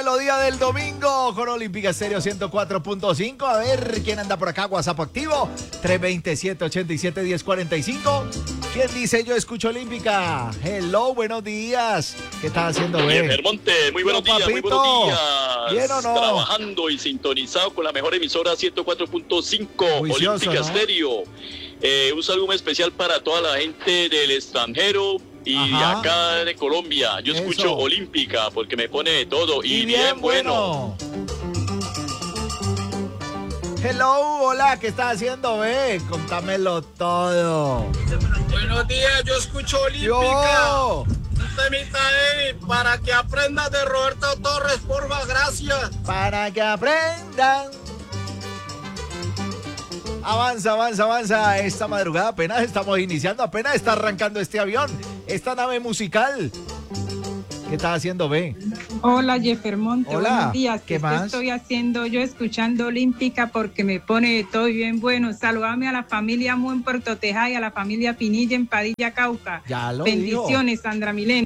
melodía del domingo con Olímpica Estéreo 104.5. A ver quién anda por acá. WhatsApp activo 327-87-1045. ¿Quién dice yo escucho Olímpica? Hello, buenos días. ¿Qué estás haciendo, Jeffer Monte, muy buenos días, muy buenos días. ¿Bien o no? Trabajando y sintonizado con la mejor emisora 104.5 Juicioso, Olímpica ¿no? Estéreo. Un saludo muy especial para toda la gente del extranjero y Ajá. acá de Colombia. Yo Eso. escucho Olímpica porque me pone de todo y bien bueno. Hello, hola, ¿qué estás haciendo, ve? Contámelo todo. Buenos días, yo escucho Olímpica. Yo. Un temita ahí para que aprendas de Roberto Torres, porfa, gracias. Para que aprendan. Avanza. Esta madrugada apenas estamos iniciando, apenas está arrancando este avión, esta nave musical. ¿Qué estás haciendo, ve? Hola, Jeffer Monte, Hola, buenos días. ¿qué más? Estoy haciendo yo escuchando Olímpica porque me pone todo bien bueno. Saludame a la familia Mu en Puerto Tejada y a la familia Pinilla en Padilla, Cauca. Ya lo Bendiciones, Sandra Milena.